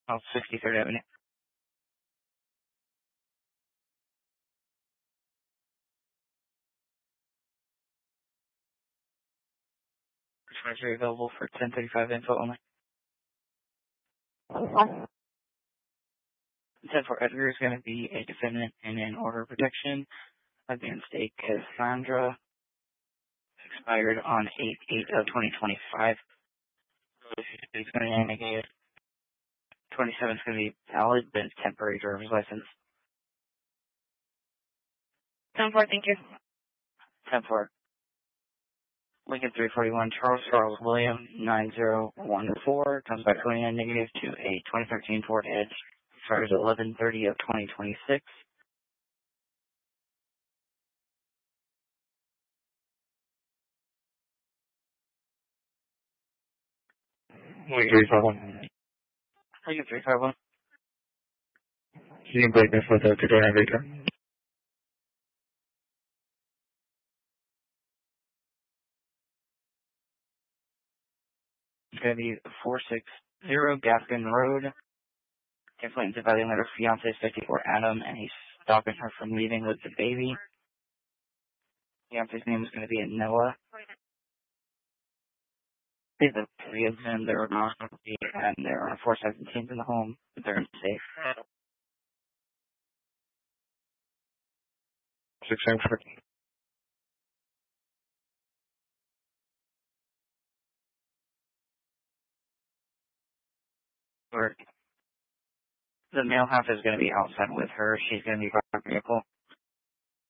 off 63rd Avenue. Dispatcher available for 10:35 info only. 10-4 Edgar is going to be a defendant in an order of protection against a Cassandra, expired on 8/8 of 2025. It's going to indicate 27 is going to be valid, but it's temporary driver's license. 10-4, thank you. 10-4. Lincoln 341, Charles William 9014, comes back 29 negative to a 2013 Ford Edge. Expires 11/30 of 2026. Lincoln 351. Lincoln 351. You can break this with the Cadena Victor. It's going to be 460 Gaskin Road. Complaints about the letter fiance 54 Adam, and he's stopping her from leaving with the baby. Fiance's name is going to be Noah. The three of them, they're not going to be, and there are 417s in the home, but they're safe. 674. The male half is going to be outside with her. She's going to be by her vehicle.